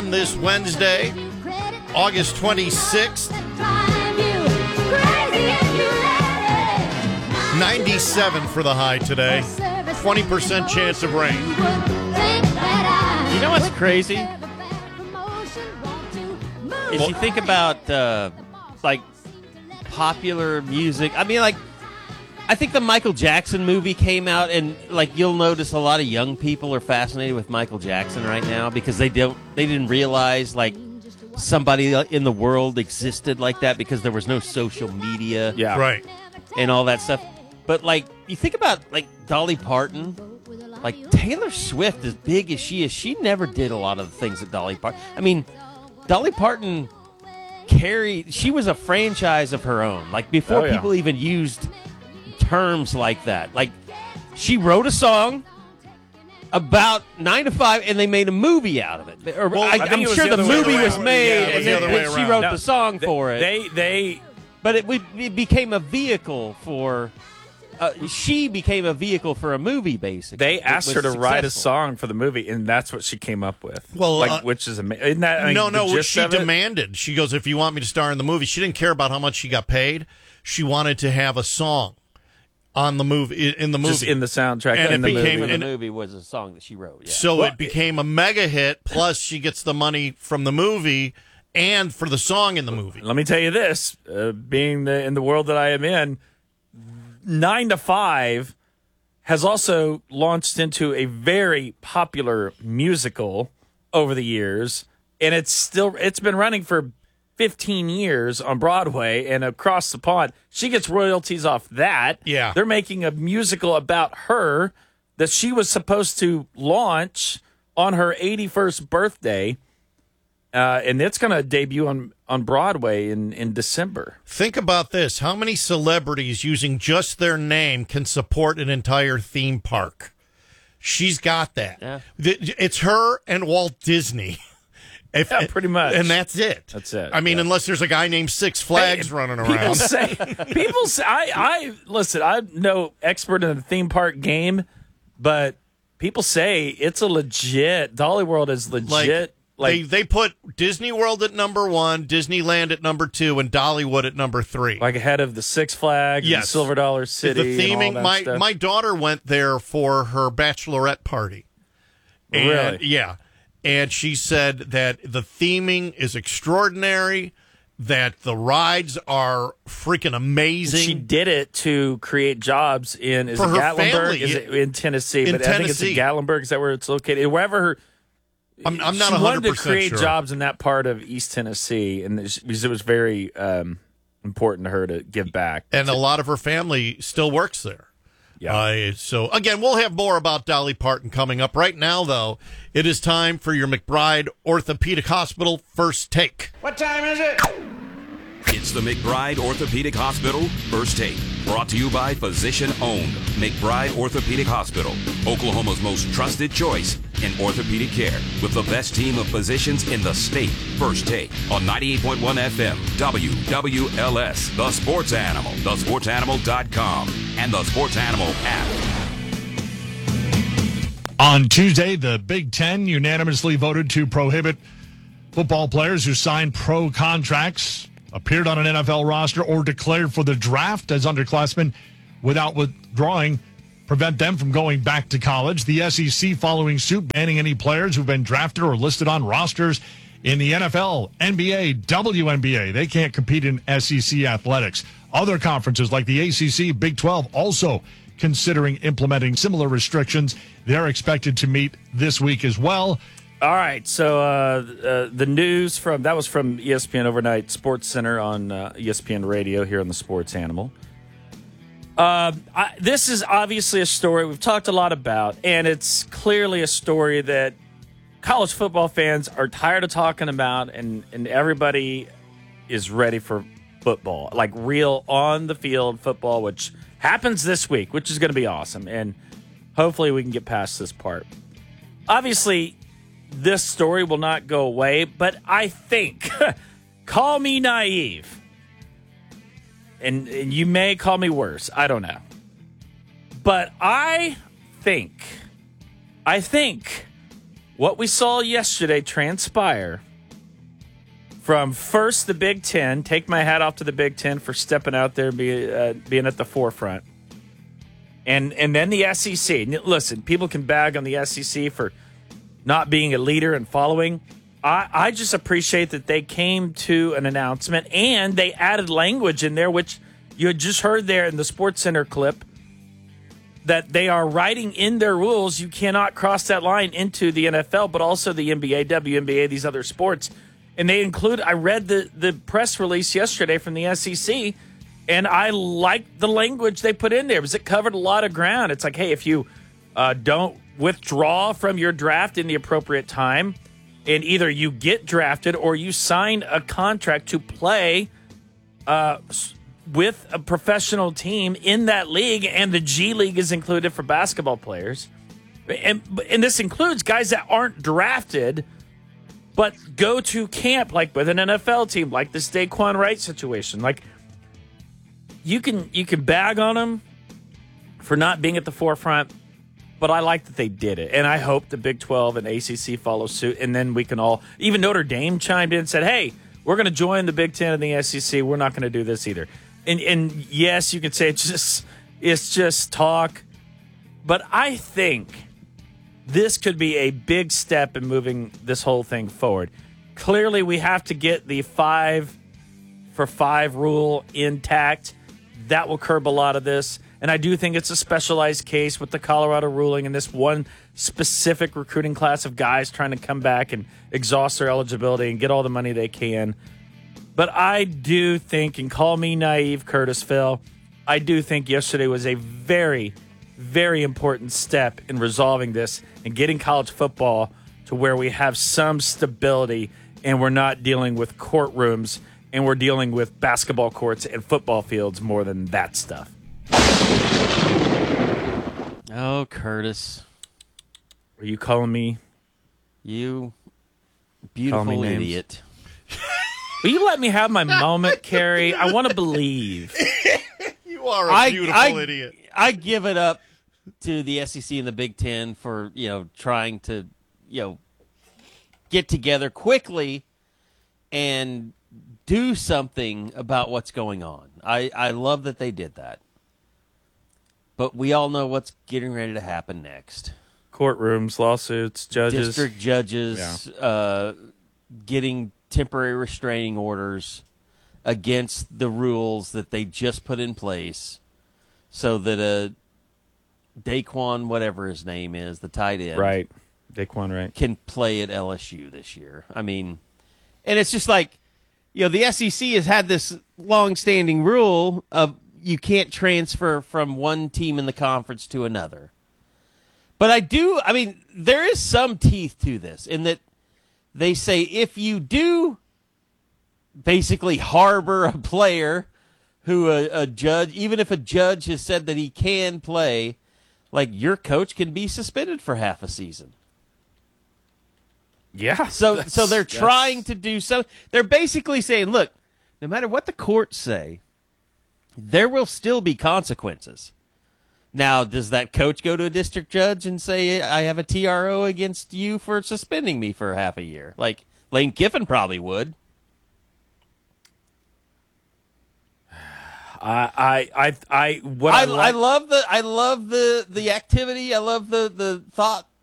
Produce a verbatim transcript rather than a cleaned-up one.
on this Wednesday, August twenty-sixth. ninety-seven for the high today. twenty percent chance of rain. You know what's crazy? Is you think about, uh, like, popular music. I mean, like, I think the Michael Jackson movie came out, and, like, you'll notice a lot of young people are fascinated with Michael Jackson right now because they don't, they didn't realize, like, somebody in the world existed like that because there was no social media. Yeah. Right. And all that stuff. But, like, you think about, like, Dolly Parton. Like, Taylor Swift, as big as she is, she never did a lot of the things that Dolly Parton... I mean, Dolly Parton carried... She was a franchise of her own. Like, before Oh, yeah. people even used terms like that. Like, she wrote a song about nine to five, and they made a movie out of it. Or, Well, I, I think I'm it was sure the the, other way movie around. was made, Yeah, it was and the then other way she around. wrote No, the song for it. They, they, But it, it became a vehicle for... Uh, she became a vehicle for a movie, basically. they It asked was her to write a successful. song for the movie, and that's what she came up with. Well, like, uh, which is amazing. Isn't that, I mean, no, the no, gist she of it? demanded. She goes, if you want me to star in the movie, she didn't care about how much she got paid. She wanted to have a song on the movie, in the movie. Just in the soundtrack, And in it the became- movie. The and- movie was a song that she wrote. Yeah. So Well, it became a mega hit, plus she gets the money from the movie and for the song in the movie. Let me tell you this: uh, being the, in the world that I am in, Nine to Five has also launched into a very popular musical over the years, and it's still it's been running for fifteen years on Broadway and across the pond. She gets royalties off that. Yeah. They're making a musical about her that she was supposed to launch on her eighty-first birthday. Uh, and it's going to debut on, on Broadway in, in December. Think about this. How many celebrities using just their name can support an entire theme park? She's got that. Yeah. Th- It's her and Walt Disney. If, Yeah, pretty much. And that's it. That's it, I mean, yeah. unless there's a guy named Six Flags Hey, running People around. say, people say, I, I, listen, I'm no expert in the theme park game, but people say it's a legit, Dolly World is legit. Like, they, they put Disney World at number one, Disneyland at number two, and Dollywood at number three. like ahead of the Six Flags, and Yes. the Silver Dollar City. the and all theming, that my, stuff. my daughter went there for her bachelorette party. And, Really? Yeah. And she said that the theming is extraordinary, that the rides are freaking amazing. She did it to create jobs in is For it her Gatlinburg? family. Is it in Tennessee? In but I think it's Tennessee. in Gatlinburg. Is that where it's located? Wherever her, I'm, I'm not she one wanted hundred to percent create sure. jobs in that part of East Tennessee, and it- because it was very um, important to her to give back. And a lot of her family still works there. Yeah. Uh, so, again, we'll have more about Dolly Parton coming up. Right now, though, it is time for your McBride Orthopedic Hospital First Take. What time is it? It's the McBride Orthopedic Hospital First Take. Brought to you by Physician Owned McBride Orthopedic Hospital, Oklahoma's most trusted choice in orthopedic care, with the best team of physicians in the state. First Take on ninety-eight point one F M, W W L S, The Sports Animal, the sports animal dot com, and the Sports Animal app. On Tuesday, the Big Ten unanimously voted to prohibit football players who signed pro contracts, appeared on an N F L roster, or declared for the draft as underclassmen without withdrawing, prevent them from going back to college. The S E C following suit, banning any players who've been drafted or listed on rosters in the N F L, N B A, W N B A. They can't compete in S E C athletics. Other conferences like the A C C, Big twelve, also considering implementing similar restrictions. They're expected to meet this week as well. All right, so uh, uh, the news from that was from E S P N Overnight Sports Center on uh, E S P N Radio here on the Sports Animal. Uh, I, this is obviously a story we've talked a lot about, and it's clearly a story that college football fans are tired of talking about, and, and everybody is ready for football, like real on the field football, which happens this week, which is going to be awesome, and hopefully we can get past this part. Obviously, this story will not go away, but I think, call me naive, and, and you may call me worse, I don't know. But I think, I think what we saw yesterday transpire from first the Big Ten, take my hat off to the Big Ten for stepping out there and be, uh, being at the forefront, and and then the S E C. Listen, people can bag on the S E C for not being a leader and following. I, I just appreciate that they came to an announcement and they added language in there, which you had just heard there in the SportsCenter clip, that they are writing in their rules you cannot cross that line into the N F L, but also the N B A, W N B A, these other sports. And they include, I read the, the press release yesterday from the S E C, and I liked the language they put in there because it covered a lot of ground. It's like, hey, if you uh, don't withdraw from your draft in the appropriate time, and either you get drafted or you sign a contract to play uh, with a professional team in that league, and the G League is included for basketball players. And, and this includes guys that aren't drafted but go to camp, like with an N F L team, like this Daquan Wright situation. Like, you can you can bag on them for not being at the forefront, but I like that they did it. And I hope the Big twelve and A C C follow suit, and then we can all, even Notre Dame chimed in and said, hey, we're going to join the Big Ten and the S E C. We're not going to do this either. And, and yes, you can say it's just, it's just talk, but I think this could be a big step in moving this whole thing forward. Clearly, we have to get the five for five rule intact. That will curb a lot of this. And I do think it's a specialized case with the Colorado ruling and this one specific recruiting class of guys trying to come back and exhaust their eligibility and get all the money they can. But I do think, and call me naive, Curtis Phil, I do think yesterday was a very, very important step in resolving this and getting college football to where we have some stability and we're not dealing with courtrooms and we're dealing with basketball courts and football fields more than that stuff. Oh, Curtis. Are you calling me? You beautiful Call me names. idiot. Will you let me have my moment, Carrie? I want to believe. You are a I, beautiful I, idiot. I give it up to the S E C and the Big Ten for, you know, trying to, you know, get together quickly and do something about what's going on. I, I love that they did that. But we all know what's getting ready to happen next. Courtrooms, lawsuits, judges. District judges Yeah. uh, getting temporary restraining orders against the rules that they just put in place so that a Daquan, whatever his name is, the tight end, Right. Daquan Wright. can play at L S U this year. I mean, and it's just like, you know, the S E C has had this long-standing rule of you can't transfer from one team in the conference to another. But I do, I mean, there is some teeth to this in that they say if you do basically harbor a player who a, a judge, even if a judge has said that he can play, like your coach can be suspended for half a season. Yeah. So so they're trying to do so. They're basically saying, look, no matter what the courts say, there will still be consequences. Now, does that coach go to a district judge and say, I have a T R O against you for suspending me for half a year? Like Lane Kiffin probably would. I, I, I, I, what I, I, like, I love the, I love the, the activity. I love the, the thought